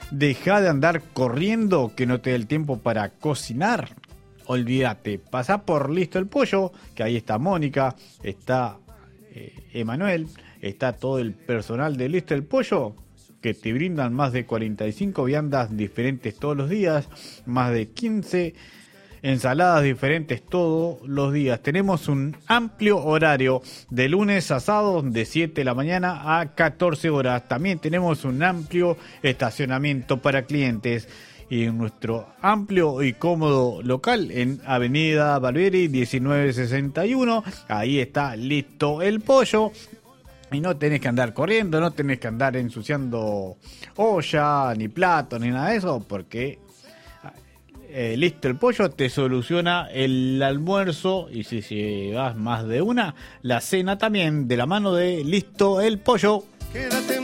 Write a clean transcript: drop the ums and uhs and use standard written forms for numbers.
Deja de andar corriendo que no te dé el tiempo para cocinar. Olvídate, pasá por Listo el Pollo, que ahí está Mónica, está Emanuel, está todo el personal de Listo el Pollo, que te brindan más de 45 viandas diferentes todos los días, más de 15 ensaladas diferentes todos los días. Tenemos un amplio horario de lunes a sábado de 7 de la mañana a 14 horas. También tenemos un amplio estacionamiento para clientes y nuestro amplio y cómodo local en Avenida Barbieri 1961. Ahí está Listo el Pollo. Y no tenés que andar corriendo, no tenés que andar ensuciando olla, ni plato, ni nada de eso, porque Listo el Pollo te soluciona el almuerzo, y si llevas más de una, la cena también, de la mano de Listo el Pollo. Quédate